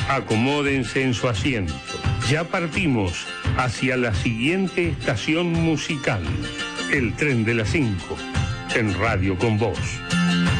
Acomódense en su asiento. Ya partimos hacia la siguiente estación musical. El tren de las 5. En Radio con Voz.